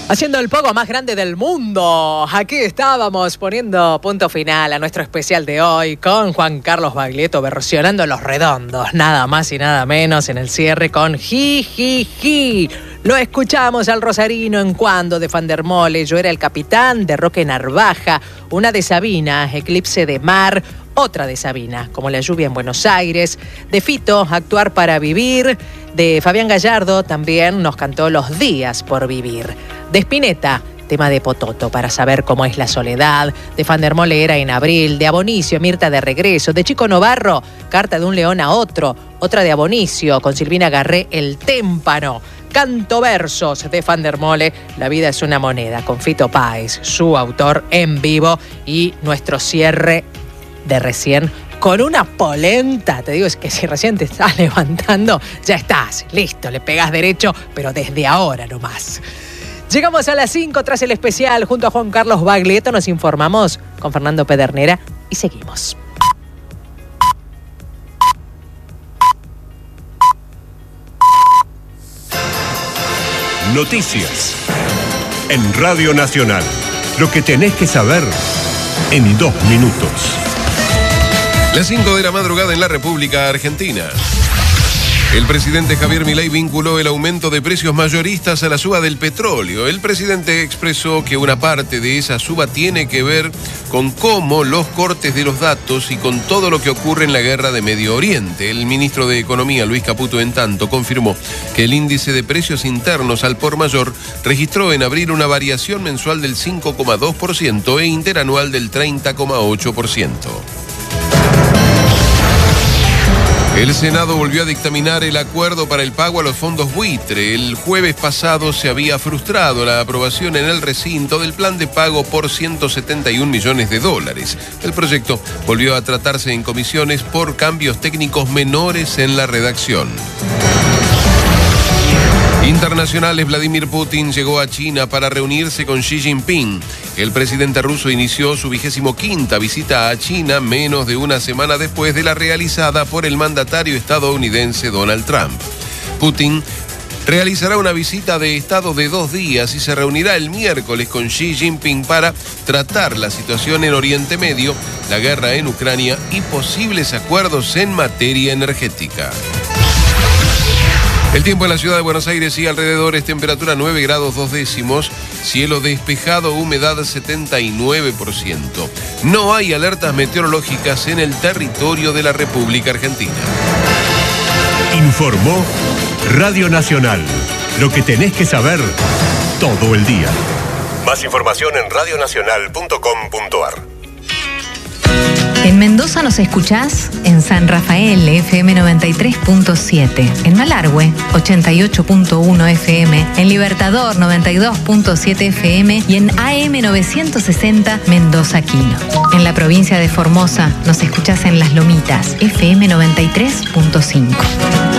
Haciendo el pogo más grande del mundo. Aquí estábamos poniendo punto final a nuestro especial de hoy con Juan Carlos Baglietto versionando Los Redondos, nada más y nada menos, en el cierre con Ji. Lo escuchamos al rosarino en Cuando de Van der Mole, Yo era el capitán de Roque Narvaja, una de Sabina, Eclipse de mar, otra de Sabina, como La lluvia en Buenos Aires, de Fito, Actuar para vivir, de Fabián Gallardo también nos cantó Los días por vivir, de Spinetta, tema de Pototo, Para saber cómo es la soledad, de Van der Mole Era en abril, de Abonicio, Mirta de regreso, de Chico Novarro, Carta de un león a otro, otra de Abonicio, con Silvina Garré, El témpano, Canto versos de Van der Mole, La vida es una moneda, con Fito Páez, su autor en vivo, y nuestro cierre de recién con una polenta. Te digo, es que si recién te estás levantando, ya estás, listo, le pegás derecho, pero desde ahora nomás. Llegamos a las 5 tras el especial. Junto a Juan Carlos Baglietto nos informamos con Fernando Pedernera y seguimos. Noticias en Radio Nacional. Lo que tenés que saber en 2 minutos. Las 5 de la madrugada en la República Argentina. El presidente Javier Milei vinculó el aumento de precios mayoristas a la suba del petróleo. El presidente expresó que una parte de esa suba tiene que ver con cómo los cortes de los datos y con todo lo que ocurre en la guerra de Medio Oriente. El ministro de Economía, Luis Caputo, en tanto, confirmó que el índice de precios internos al por mayor registró en abril una variación mensual del 5,2% e interanual del 30,8%. El Senado volvió a dictaminar el acuerdo para el pago a los fondos buitre. El jueves pasado se había frustrado la aprobación en el recinto del plan de pago por $171 millones. El proyecto volvió a tratarse en comisiones por cambios técnicos menores en la redacción. Internacionales, Vladimir Putin llegó a China para reunirse con Xi Jinping. El presidente ruso inició su 25ª visita a China menos de una semana después de la realizada por el mandatario estadounidense Donald Trump. Putin realizará una visita de estado de 2 días y se reunirá el miércoles con Xi Jinping para tratar la situación en Oriente Medio, la guerra en Ucrania y posibles acuerdos en materia energética. El tiempo en la ciudad de Buenos Aires y alrededores, temperatura 9 grados 2 décimos, cielo despejado, humedad 79%. No hay alertas meteorológicas en el territorio de la República Argentina. Informó Radio Nacional. Lo que tenés que saber todo el día. Más información en radionacional.com.ar. En Mendoza nos escuchás en San Rafael, FM 93.7, en Malargüe, 88.1 FM, en Libertador, 92.7 FM y en AM 960 Mendoza Quino. En la provincia de Formosa nos escuchás en Las Lomitas, FM 93.5.